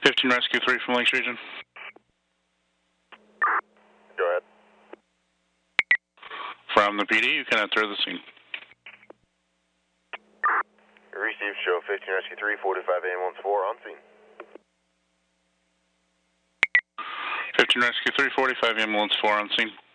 15 Rescue 3 from Lakes Region. Go ahead. From the PD, you can enter the scene. Receive show 15 Rescue 3, 45 ambulance 4 on scene. 15 Rescue 3, 45 ambulance 4 on scene.